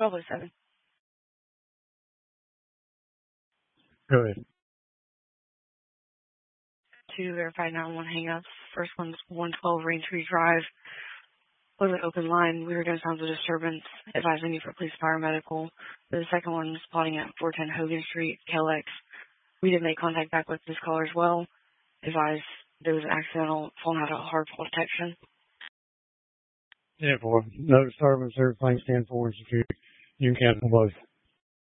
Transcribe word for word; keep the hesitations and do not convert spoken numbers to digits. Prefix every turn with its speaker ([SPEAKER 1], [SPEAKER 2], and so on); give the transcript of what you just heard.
[SPEAKER 1] Probably seven.
[SPEAKER 2] Go ahead.
[SPEAKER 1] Two verified nine one hang-ups. First one's one twelve Raintree Drive. Was an open line. We were doing signs of disturbance. Advised the need for police paramedical. The second one was plotting at four ten Hogan Street, K L X. We did make contact back with this caller as well. Advised there was an accidental phone had a hard fault detection.
[SPEAKER 2] Yeah, for no disturbance, everything stand for and security. You can cancel both.